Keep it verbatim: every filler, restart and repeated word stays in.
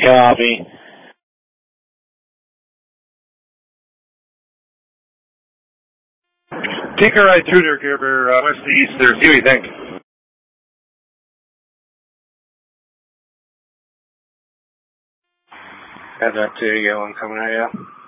Copy. Take a ride through there, Gerber, uh, west to east there. See what you think. Got that two, you one coming at you.